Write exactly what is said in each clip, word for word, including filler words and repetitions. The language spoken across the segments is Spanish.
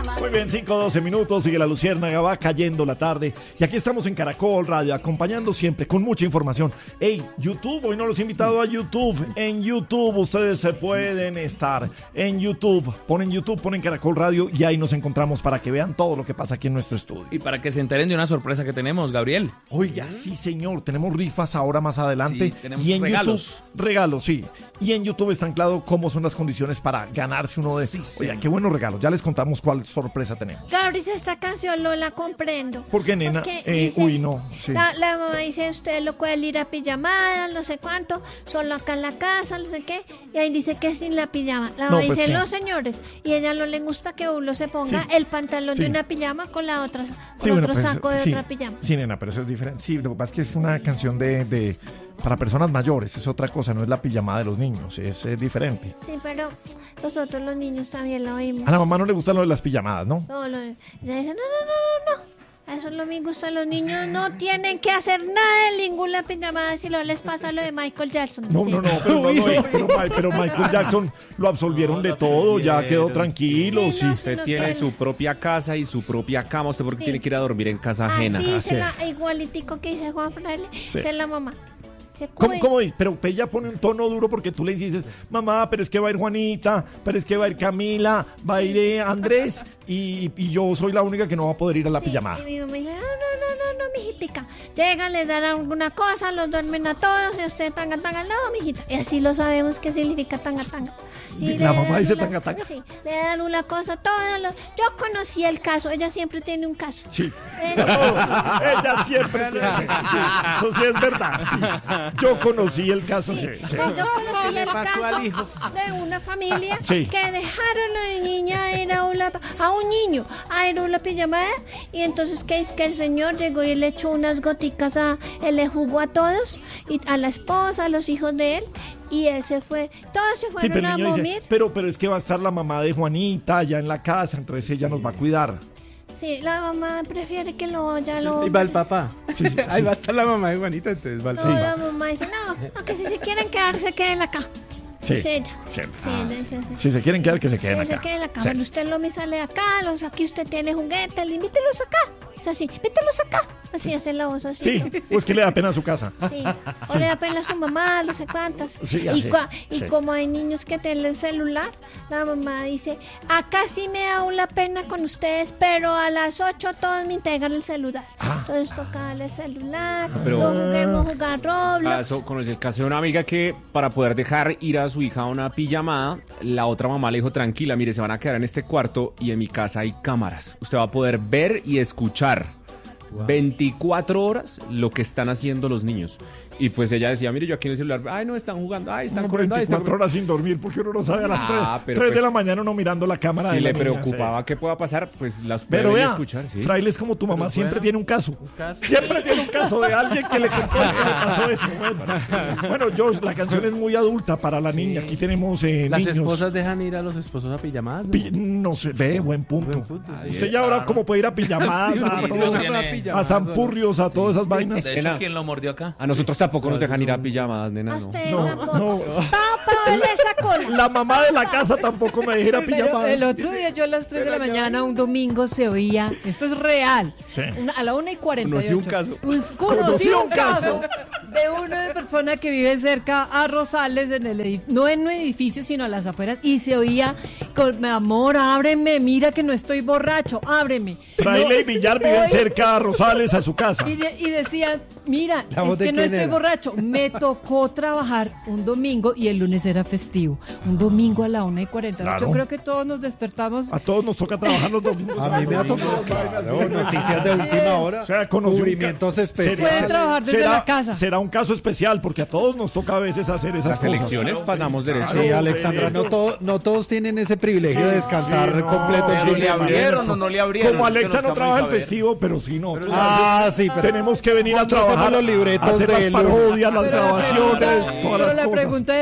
Muy bien, cinco doce minutos, sigue la luciérnaga, va cayendo la tarde. Y aquí estamos en Caracol Radio, acompañando siempre con mucha información. Hey, YouTube, hoy no los he invitado a YouTube. En YouTube ustedes se pueden estar. En YouTube, ponen YouTube, ponen Caracol Radio y ahí nos encontramos para que vean todo lo que pasa aquí en nuestro estudio. Y para que se enteren de una sorpresa que tenemos, Gabriel. Oiga, sí señor, tenemos rifas ahora más adelante. Sí, tenemos y en regalos. YouTube, regalos, sí. Y en YouTube está anclado cómo son las condiciones para ganarse uno de... Sí, sí. Oiga, qué buenos regalos. Ya les contamos cuál sorpresa tenemos. Gabriel, esta canción no la comprendo. ¿Por qué, nena? Porque Eh, dice- uy, no. Sí. La, la mamá dice, usted lo puede ir a pijamada, no sé cuánto, solo acá en la casa, no sé qué. Y ahí dice que es sin la pijama. La mamá No, pues dice, que- no, señores. Y a ella no le gusta que uno se ponga Sí. el pantalón Sí. de una pijama con la otra, con Sí, bueno, otro pues, saco de sí, otra pijama. Sí, nena, pero eso es diferente. Sí, lo que pasa es que es una canción de, de para personas mayores, es otra cosa, no es la pijamada de los niños, es, eh, diferente. Sí, pero nosotros los niños también lo oímos. A la mamá no le gusta lo de las pijamadas, ¿no? No, lo, ella dice, no, no, no, no, no. Eso no me gusta. Los niños no tienen que hacer nada de ninguna pijamada si no les pasa lo de Michael Jackson. No, Sí. no, no, pero, no, no, pero, Ma- pero Michael Jackson lo absolvieron de todo, ya quedó tranquilo, Sí, sí. no, Usted no tiene tiene. su propia casa y su propia cama. ¿Usted por qué Sí. tiene que ir a dormir en casa ajena? Así Así se la, igualitico que dice Juan Fraile, Sí. es la mamá. Se ¿Cómo, cuida. cómo dice? Pero ella pone un tono duro porque tú le insistes, mamá, pero es que va a ir Juanita, pero es que va a ir Camila, va a ir eh, Andrés, y, y yo soy la única que no va a poder ir a la Sí, pijamada. y mi mamá dice, no, no, no, no, no, mijitica. Llegan, les dan alguna cosa, los duermen a todos, y usted tanga, tanga, no, mijita. Y así lo sabemos qué significa tanga, tanga. Y La le mamá dan dice una- tanga, tanga. Sí, le dan una cosa, todos los... Yo conocí el caso, ella siempre tiene un caso. Sí. Ella- Ella siempre tiene ese- sí, eso sí es verdad. Sí. Yo conocí el caso. Sí, sí. Pues yo conocí le el pasó caso al hijo? de una familia Sí. que dejaron a la niña a ir a, una, a un niño a ir a una pijamada y entonces que es que el señor llegó y le echó unas goticas a, él le jugó a todos y a la esposa, a los hijos de él y él se fue, todos se Sí, fueron pero a el niño dormir. dice, pero, pero es que va a estar la mamá de Juanita allá en la casa, entonces ella nos va a cuidar. Sí, la mamá prefiere que lo ya lo Y va el papá. Sí, sí. Ahí va a estar la mamá de Juanita, entonces va el no, papá. la mamá dice, no, aunque si se quieren quedar, se queden acá. Sí, Dice ella. siempre. Sí, dice- dice- Si se quieren quedar, que se queden Que se acá. queden acá. Sí. Bueno, usted lo me sale acá, los, aquí usted tiene juguetes, invítelos acá. Es así, invítelos acá. Así hace la voz así. Sí, pues que le da pena a su casa. Sí. O le da pena a su mamá, no sé cuántas. Sí, y así. cua- y Sí. como hay niños que tienen el celular, la mamá dice, acá sí me da una pena con ustedes, pero a las ocho todos me integran el celular. Ah. Entonces toca darle el celular, Pero- no juguemos jugar Roblox. Caso, con el caso de una amiga que para poder dejar ir a su hija a una pijamada, la otra mamá le dijo, tranquila, mire, se van a quedar en este cuarto y en mi casa hay cámaras. Usted va a poder ver y escuchar veinticuatro horas lo que están haciendo los niños. Y pues ella decía, mire, yo aquí en el celular, ay, no, están jugando, ay, están Como corriendo, ay, están veinticuatro horas sin dormir, porque uno no sabe a las Ah, tres, pero tres de pues, la mañana uno mirando la cámara. Si de la le niña, preocupaba sí. qué pueda pasar, pues las puede Pero ver y vea, escuchar, ¿sí? Fraile es como tu mamá, Pero siempre bueno, tiene un caso. caso. Siempre tiene un caso de alguien que le contó que le pasó eso. Bueno, bueno, George, la canción es muy adulta para la niña. Aquí tenemos eh, Las niños. esposas dejan ir a los esposos a pijamadas, ¿no? Pi- no sé, ve, buen punto. Buen punto. Usted ya ahora cómo puede ir a pijamadas, Sí, a, uno todo, no va a pijamadas, a Zampurrios, a todas esas vainas. De hecho, Nena. ¿quién lo mordió acá? A nosotros tampoco nos dejan ir a pijamadas, nena, no. Usted No, tampoco. no. Papá, le sacó la... La mamá de la casa tampoco me dejó ir a Pero pijamadas. el otro día yo a las tres de la mañana, un domingo, se oía, esto es real, Sí. una- a la una y cuarenta y ocho. Conocí un caso. Pues, Conocí conocí un un caso de una persona que vive cerca a Rosales, en el edif- no en un edificio, sino a las afueras, y se oía, con, mi amor, ábreme, mira que no estoy borracho, ábreme. Fraile No, y Villar viven hoy- cerca a Rosales, a su casa. Y, de- y decían, mira, ¿La voz es de que no quién estoy era? borracho. Me tocó trabajar un domingo y el lunes era festivo. Un domingo a la una y cuarenta. Claro. Yo creo que todos nos despertamos. A todos nos toca trabajar los domingos. A mí me ha tocado, claro, noticias de última hora, O sea, conocí un cubrimientos ca- especiales. Pueden trabajar desde será, la casa. Será un caso especial porque a todos nos toca a veces hacer esas Las cosas. elecciones pasamos derecho. Sí, Alexandra, no, todo, no todos tienen ese privilegio de descansar Sí, no, completo el Pero fin le de semana. abrieron o no le abrieron. Como Es que Alexa nos no vamos trabaja a el ver. festivo, pero sí no. Ah, sí, pero Tenemos que venir a ¿cuándo hacemos trabajar, los libretos hacer de las lunes? parodias, las Pero la grabaciones, pregunta- todas pero las la cosas. pregunta de risa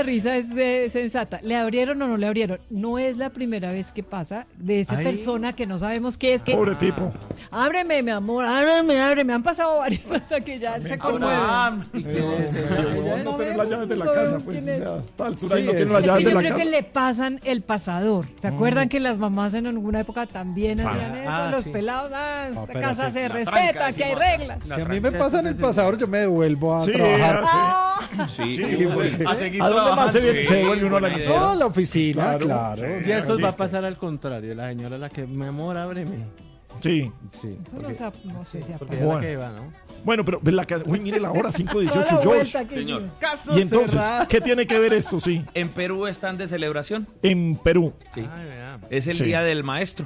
es eh, sensata. ¿Le abrieron o no le abrieron? No es la primera vez que pasa de esa Ay. persona que no sabemos qué es. Que, Pobre tipo. ábreme, mi amor, ábreme, ábreme. Han pasado varios hasta que ya él se conmueve. Abraham. ¿Y quién es ese? No tener las llaves de la sabemos casa, pues, quién o es. sea, hasta altura Sí, y no tiene es- las Es llaves que de yo la creo casa. que le pasan el pasador. ¿Se acuerdan que las mamás en alguna época también hacían eso? Ah, los sí. pelados, ah, No, esta pero casa sí, se la respeta, aquí hay reglas. Si a mí me pasan el pasador, yo me devuelvo a Sí, trabajar. así. Sí, Sí, porque- a seguir ¿A dónde más se, trabajando. viene- se devuelve uno a la buena emisora? No, a la oficina, Claro. claro. Y a estos va a pasar al contrario. La señora la que, mi amor, ábreme. Sí. Sí. Eso no, se ha- no sé si ha Porque pasado. es la que va, ¿no? Bueno, pero ven la ca- uy, mire la hora, cinco Toda dieciocho, la George. vuelta que Señor. hizo. Y entonces, ¿qué tiene que ver esto? Sí, En Perú están de celebración. en Perú. Sí. Ay, vea. Es el Sí. día del maestro,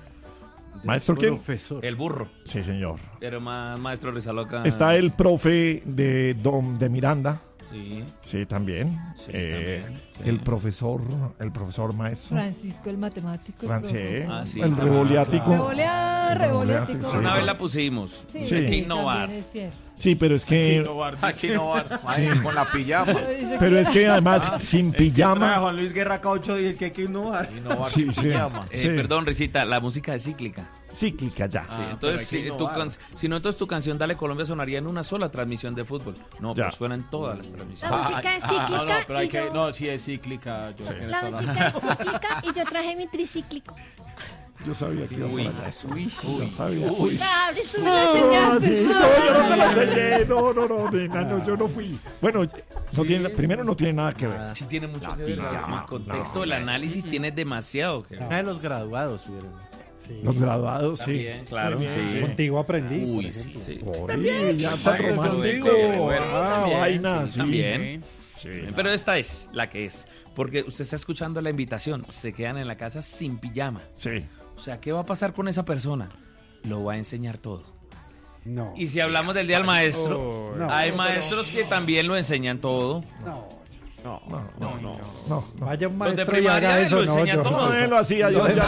¿Maestro quién? Profesor. el burro. Sí, señor. Pero más maestro Rizaloca. Está el profe de Dom de Miranda. Sí. Sí, también. Sí, Eh, también, sí. El profesor, el profesor maestro. Francisco el matemático. el Francés. profesor. Ah, sí, el también. revoliático. Revolear, El revoleático. revoleático, Pero una sí. vez la pusimos. Sí, Sí. Hay que sí, innovar. también es cierto. Sí, pero es que, Aquí no Con la pijama. Dice pero que- es que además sin Trae pijama. Juan Luis Guerra Caucho y el que hay que innovar. Innovar Sí, sin sí. pijama. Eh, Sí. Perdón, Risita, la música es cíclica. Cíclica ya. Sí, Ah, entonces, pero hay si, que tu innovar. can- si no, entonces tu canción Dale Colombia sonaría en una sola transmisión de fútbol. No, Ya. pues suena en todas las La transmisiones. música es Ah, cíclica no, no, pero hay y que. yo... No, sí es cíclica. Yo tienes La toda la- música es cíclica y yo traje mi tricíclico. Yo sabía que iba Uy, para allá eso. Yo sabía. Uy. Claro, tú me lo No, enseñaste. sí, no, yo no te lo enseñé. No, no, no, nena, no, yo no fui. Bueno, no tiene, primero no tiene nada que ver. Sí tiene mucho que ver. pijama. El contexto del análisis tiene demasiado que ver. Una de los graduados, ¿vieron? Los graduados, sí. También, claro, Muy bien, sí. Contigo aprendí. por Uy, ejemplo. sí, sí. Pobre, ya está También. romántico. Bueno, Ah, también, vaina, sí, sí. también. Sí. Pero esta es la que es. Porque usted está escuchando la invitación. Se quedan en la casa sin pijama. Sí. O sea, ¿qué va a pasar con esa persona? Lo va a enseñar todo. No. Y si hablamos del día del maestro, No. hay maestros que también lo enseñan todo. No. No, no, no, no. Vaya un Los de maestro y primaria haga eso, lo no, enseñan yo. todo. No, él lo hacía, yo ya